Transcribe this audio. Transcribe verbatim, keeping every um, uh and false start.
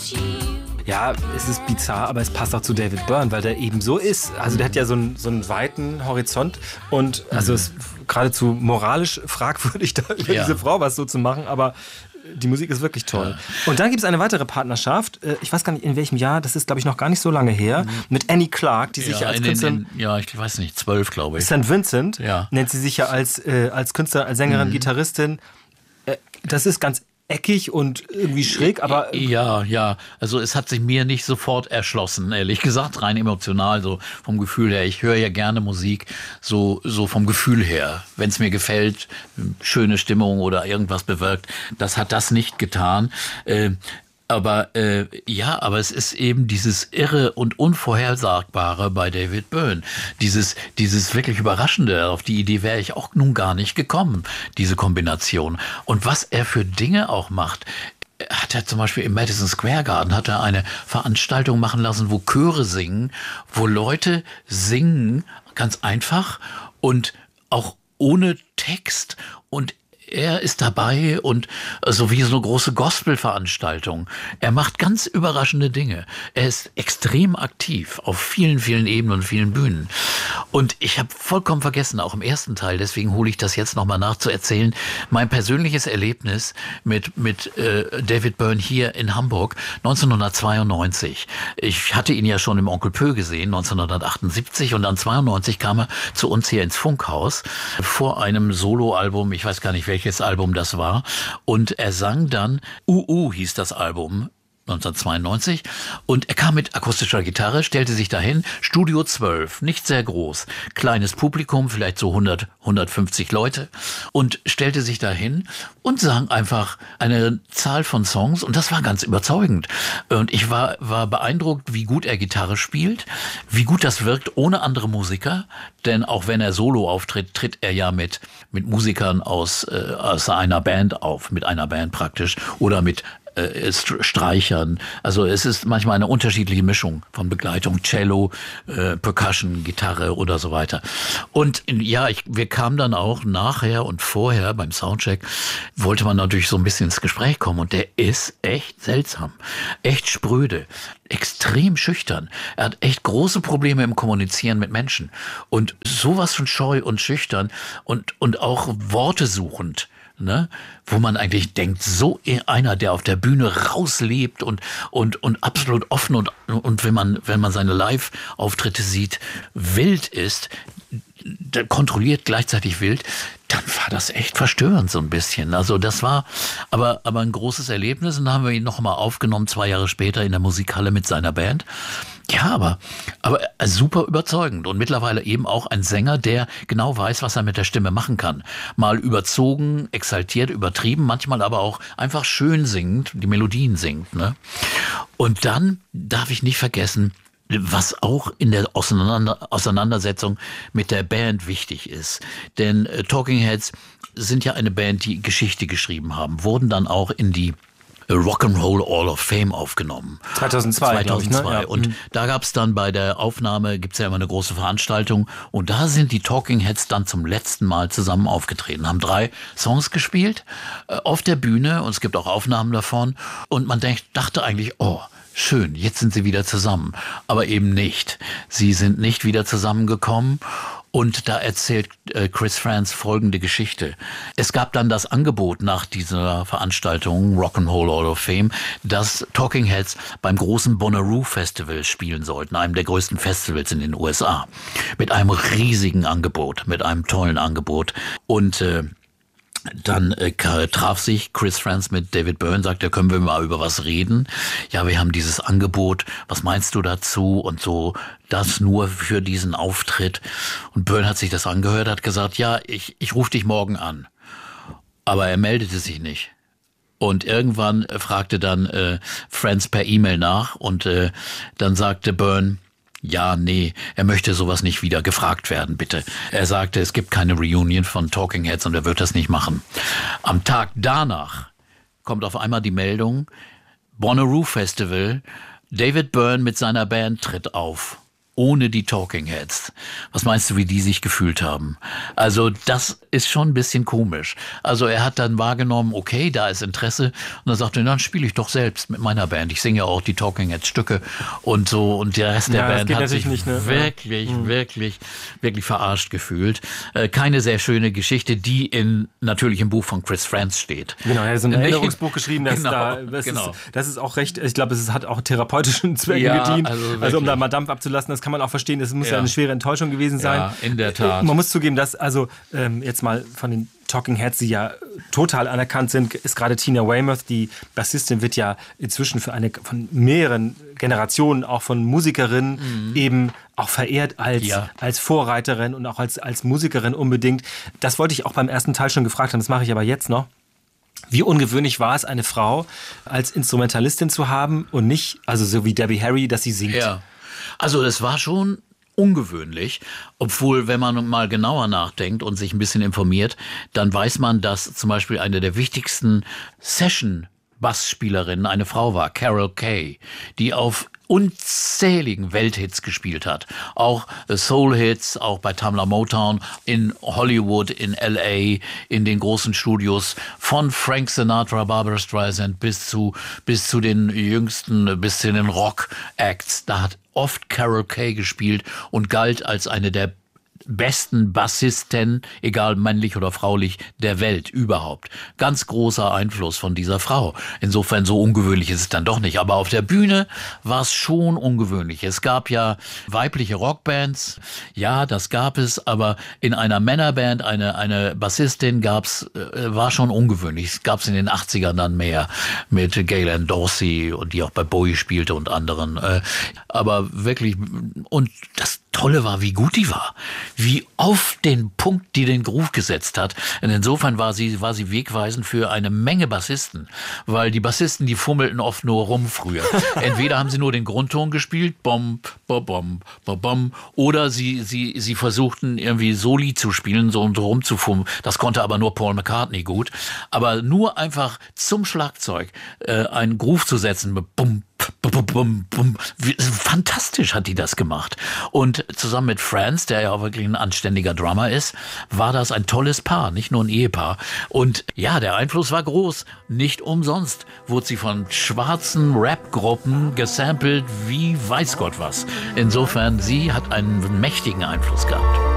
Ja, es ist bizarr, aber es passt auch zu David Byrne, weil der eben so ist. Also der hat ja so einen, so einen weiten Horizont und also es ist geradezu moralisch fragwürdig, da über Ja. diese Frau was so zu machen, aber die Musik ist wirklich toll. Ja. Und dann gibt es eine weitere Partnerschaft, ich weiß gar nicht in welchem Jahr, das ist glaube ich noch gar nicht so lange her, mit Annie Clark, die sich ja, als in, Künstlerin... in, ja, ich weiß nicht, zwölf glaube ich. Saint Vincent ja. nennt sie sich ja als, äh, als Künstlerin, als Sängerin, mhm. Gitarristin. Äh, das ist ganz eckig und irgendwie schräg, aber... Ja, ja, also es hat sich mir nicht sofort erschlossen, ehrlich gesagt, rein emotional, so vom Gefühl her. Ich höre ja gerne Musik, so, so vom Gefühl her. Wenn es mir gefällt, schöne Stimmung oder irgendwas bewirkt, das hat das nicht getan. Äh, Aber äh, ja, aber es ist eben dieses Irre und Unvorhersagbare bei David Byrne. Dieses, dieses wirklich Überraschende, auf die Idee wäre ich auch nun gar nicht gekommen, diese Kombination. Und was er für Dinge auch macht, hat er zum Beispiel im Madison Square Garden hat er eine Veranstaltung machen lassen, wo Chöre singen, wo Leute singen, ganz einfach und auch ohne Text und er ist dabei und so wie so eine große Gospelveranstaltung. Er macht ganz überraschende Dinge. Er ist extrem aktiv auf vielen, vielen Ebenen und vielen Bühnen. Und ich habe vollkommen vergessen, auch im ersten Teil, deswegen hole ich das jetzt nochmal nach, zu erzählen, mein persönliches Erlebnis mit, mit äh, David Byrne hier in Hamburg neunzehnhundertzweiundneunzig. Ich hatte ihn ja schon im Onkel Pö gesehen, neunzehnhundertachtundsiebzig, und dann zweiundneunzig kam er zu uns hier ins Funkhaus vor einem Soloalbum, ich weiß gar nicht, welches Album das war. Und er sang dann, U U hieß das Album, neunzehnhundertzweiundneunzig. Und er kam mit akustischer Gitarre, stellte sich dahin, Studio zwölf, nicht sehr groß, kleines Publikum, vielleicht so hundert, hundertfünfzig Leute, und stellte sich dahin und sang einfach eine Zahl von Songs, und das war ganz überzeugend. Und ich war, war beeindruckt, wie gut er Gitarre spielt, wie gut das wirkt ohne andere Musiker, denn auch wenn er solo auftritt, tritt er ja mit, mit Musikern aus, äh, aus einer Band auf, mit einer Band praktisch, oder mit äh, Streichern. Also es ist manchmal eine unterschiedliche Mischung von Begleitung, Cello, äh, Percussion, Gitarre oder so weiter. Und ja, ich, wir kamen dann auch nachher und vorher beim Soundcheck, wollte man natürlich so ein bisschen ins Gespräch kommen, und der ist echt seltsam, echt spröde, extrem schüchtern. Er hat echt große Probleme im Kommunizieren mit Menschen und sowas von scheu und schüchtern und, und auch Worte suchend. Ne? Wo man eigentlich denkt, so einer, der auf der Bühne rauslebt und, und, und absolut offen und, und wenn man, wenn man seine Live-Auftritte sieht, wild ist, kontrolliert gleichzeitig wild, dann war das echt verstörend so ein bisschen. Also das war aber, aber ein großes Erlebnis, und dann haben wir ihn nochmal aufgenommen, zwei Jahre später in der Musikhalle mit seiner Band. Ja, aber, aber super überzeugend und mittlerweile eben auch ein Sänger, der genau weiß, was er mit der Stimme machen kann. Mal überzogen, exaltiert, übertrieben, manchmal aber auch einfach schön singend, die Melodien singt. Ne? Und dann darf ich nicht vergessen, was auch in der Auseinander- Auseinandersetzung mit der Band wichtig ist. Denn äh, Talking Heads sind ja eine Band, die Geschichte geschrieben haben, wurden dann auch in die Rock'n'Roll Hall of Fame aufgenommen. zweitausendzwei, zweitausendzwei. glaube ich, ne? Ja. Und da gab's dann bei der Aufnahme, gibt's ja immer eine große Veranstaltung, und da sind die Talking Heads dann zum letzten Mal zusammen aufgetreten, haben drei Songs gespielt äh, auf der Bühne, und es gibt auch Aufnahmen davon, und man denkt, dachte eigentlich, oh, schön, jetzt sind sie wieder zusammen. Aber eben nicht. Sie sind nicht wieder zusammengekommen. Und da erzählt äh, Chris Frantz folgende Geschichte. Es gab dann das Angebot nach dieser Veranstaltung Rock'n'Roll Hall of Fame, dass Talking Heads beim großen Bonnaroo Festival spielen sollten, einem der größten Festivals in den U S A. Mit einem riesigen Angebot, mit einem tollen Angebot. Und äh, Dann äh, traf sich Chris Frantz mit David Byrne, sagte, können wir mal über was reden? Ja, wir haben dieses Angebot, was meinst du dazu? Und so, das nur für diesen Auftritt. Und Byrne hat sich das angehört, hat gesagt, ja, ich, ich rufe dich morgen an. Aber er meldete sich nicht. Und irgendwann äh, fragte dann äh, Frantz per E-Mail nach, und äh, dann sagte Byrne, ja, nee, er möchte sowas nicht wieder gefragt werden, bitte. Er sagte, es gibt keine Reunion von Talking Heads und er wird das nicht machen. Am Tag danach kommt auf einmal die Meldung, Bonnaroo Festival, David Byrne mit seiner Band tritt auf. ohne die Talking Heads. Was meinst du, wie die sich gefühlt haben? Also das ist schon ein bisschen komisch. Also er hat dann wahrgenommen, okay, da ist Interesse. Und dann sagte er, dann spiele ich doch selbst mit meiner Band. Ich singe ja auch die Talking Heads Stücke und so. Und der Rest der ja, Band hat sich nicht, ne? wirklich, ja. wirklich, wirklich verarscht gefühlt. Äh, keine sehr schöne Geschichte, die in natürlich im Buch von Chris Frantz steht. Genau, er hat so ein Erinnerungsbuch geschrieben, das, genau, da, das, genau. ist, das ist auch recht, ich glaube, es hat auch therapeutischen Zwecken ja, gedient. Also, also um da mal Dampf abzulassen, das kann man auch verstehen. Es muss ja. ja eine schwere Enttäuschung gewesen sein. Ja, in der Tat. Man muss zugeben, dass also ähm, jetzt mal von den Talking Heads, die ja total anerkannt sind, ist gerade Tina Weymouth, die Bassistin, wird ja inzwischen für eine von mehreren Generationen auch von Musikerinnen mhm. eben auch verehrt als, ja. als Vorreiterin und auch als, als Musikerin unbedingt. Das wollte ich auch beim ersten Teil schon gefragt haben, das mache ich aber jetzt noch. Wie ungewöhnlich war es, eine Frau als Instrumentalistin zu haben und nicht, also so wie Debbie Harry, dass sie singt? Ja, also es war schon ungewöhnlich, obwohl, wenn man mal genauer nachdenkt und sich ein bisschen informiert, dann weiß man, dass zum Beispiel eine der wichtigsten Session-Bassspielerinnen eine Frau war, Carol Kaye, die auf unzähligen Welthits gespielt hat. Auch Soul-Hits, auch bei Tamla Motown, in Hollywood, in L A, in den großen Studios, von Frank Sinatra, Barbra Streisand bis zu, bis zu den jüngsten, bis zu den Rock-Acts. Da hat oft Carol Kaye gespielt und galt als eine der besten Bassisten, egal männlich oder fraulich, der Welt überhaupt. Ganz großer Einfluss von dieser Frau. Insofern so ungewöhnlich ist es dann doch nicht. Aber auf der Bühne war es schon ungewöhnlich. Es gab ja weibliche Rockbands. Ja, das gab es. Aber in einer Männerband, eine, eine Bassistin gab's, äh, war schon ungewöhnlich. Es gab es in den achtzigern dann mehr mit Gaylen Dorsey und die auch bei Bowie spielte und anderen. Äh, aber wirklich, und das Tolle war, wie gut die war. Wie auf den Punkt, die den Groove gesetzt hat. Und insofern war sie, war sie wegweisend für eine Menge Bassisten. Weil die Bassisten, die fummelten oft nur rum früher. Entweder haben sie nur den Grundton gespielt, bom, bom, bom, bom, bom, oder sie, sie, sie versuchten irgendwie Soli zu spielen, so und so rumzufummeln. Das konnte aber nur Paul McCartney gut. Aber nur einfach zum Schlagzeug äh, einen Groove zu setzen mit bum, bum, bum, bum. Fantastisch hat die das gemacht. Und zusammen mit Frantz, der ja auch wirklich ein anständiger Drummer ist, war das ein tolles Paar, nicht nur ein Ehepaar. Und ja, der Einfluss war groß. Nicht umsonst wurde sie von schwarzen Rap-Gruppen gesampelt wie weiß Gott was. Insofern, sie hat einen mächtigen Einfluss gehabt.